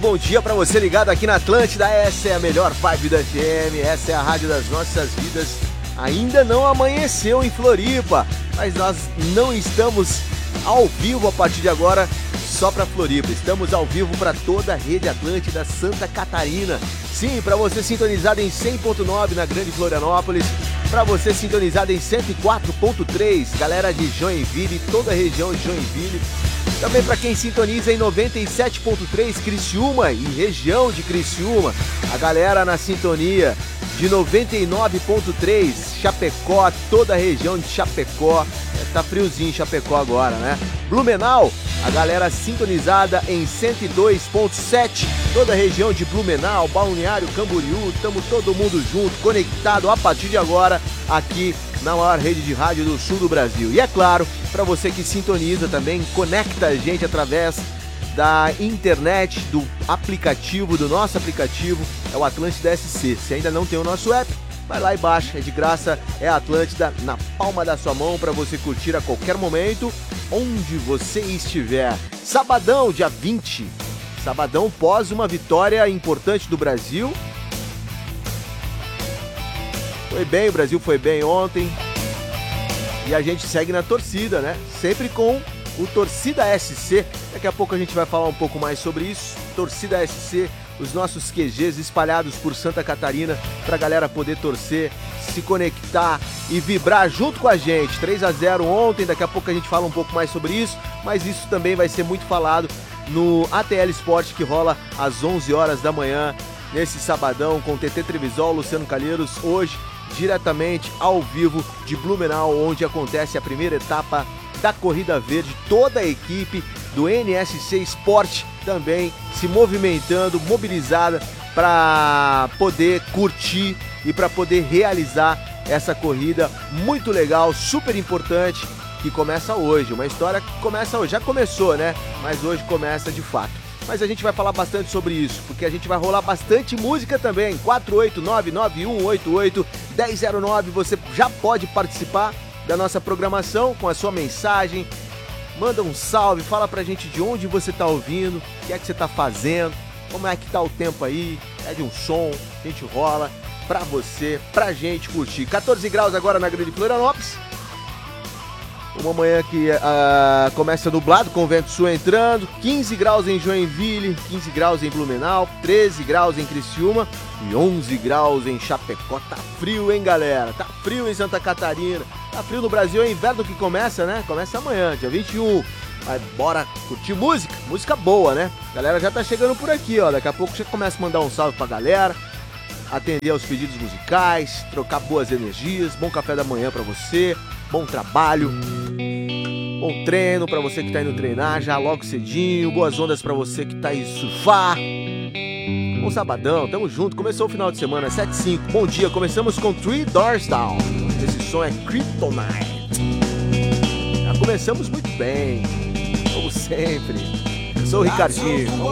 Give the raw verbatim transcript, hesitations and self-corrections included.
bom dia pra você ligado aqui na Atlântida. Essa é a melhor vibe da F M, essa é a rádio das nossas vidas. Ainda não amanheceu em Floripa, mas nós não estamos ao vivo a partir de agora só pra Floripa. Estamos ao vivo pra toda a rede Atlântida Santa Catarina. Sim, pra você sintonizado em cem ponto nove na Grande Florianópolis, pra você sintonizado em cento e quatro ponto três, galera de Joinville, toda a região de Joinville. Também para quem sintoniza em noventa e sete ponto três Criciúma e região de Criciúma. A galera na sintonia de noventa e nove ponto três Chapecó, toda a região de Chapecó. Tá friozinho em Chapecó agora, né? Blumenau, a galera sintonizada em cento e dois ponto sete, toda a região de Blumenau, Balneário Camboriú. Tamo todo mundo junto, conectado a partir de agora aqui na maior rede de rádio do sul do Brasil. E é claro, para você que sintoniza também, conecta a gente através da internet, do aplicativo, do nosso aplicativo, é o Atlântida S C. Se ainda não tem o nosso app, vai lá e baixa, é de graça, é a Atlântida na palma da sua mão para você curtir a qualquer momento, onde você estiver. Sabadão, dia vinte, sabadão pós uma vitória importante do Brasil. Foi bem, o Brasil foi bem ontem e a gente segue na torcida, né? Sempre com o Torcida S C. Daqui a pouco a gente vai falar um pouco mais sobre isso. Torcida S C, os nossos Q Gs espalhados por Santa Catarina pra galera poder torcer, se conectar e vibrar junto com a gente. três a zero ontem, daqui a pouco a gente fala um pouco mais sobre isso, mas isso também vai ser muito falado no A T L Sport, que rola às onze horas da manhã, nesse sabadão, com T T Trevisol, Luciano Calheiros, hoje diretamente ao vivo de Blumenau, onde acontece a primeira etapa da Corrida Verde. Toda a equipe do N S C Sport também se movimentando, mobilizada para poder curtir e para poder realizar essa corrida muito legal, super importante, que começa hoje. Uma história que começa hoje, já começou, né? Mas hoje começa de fato. Mas a gente vai falar bastante sobre isso, porque a gente vai rolar bastante música também. quatro oito nove nove um oito oito um zero zero nove, você já pode participar da nossa programação com a sua mensagem. Manda um salve, fala pra gente de onde você tá ouvindo, o que é que você tá fazendo, como é que tá o tempo aí, pede um som, a gente rola pra você, pra gente curtir. quatorze graus agora na Grande Florianópolis. Uma manhã que uh, começa nublado, com o vento sul entrando. quinze graus em Joinville, quinze graus em Blumenau, treze graus em Criciúma e onze graus em Chapecó. Tá frio, hein, galera? Tá frio em Santa Catarina. Tá frio no Brasil, é inverno que começa, né? Começa amanhã, dia vinte e um. Mas bora curtir música, música boa, né? A galera já tá chegando por aqui, ó. Daqui a pouco já começa a mandar um salve pra galera, atender aos pedidos musicais, trocar boas energias, bom café da manhã pra você, bom trabalho, bom treino pra você que tá indo treinar já logo cedinho, boas ondas pra você que tá indo surfar. Bom sabadão, tamo junto, começou o final de semana, sete e cinco, bom dia, começamos com Three Doors Down, esse som é Kryptonite. Já começamos muito bem, como sempre. Eu sou o Ricardinho.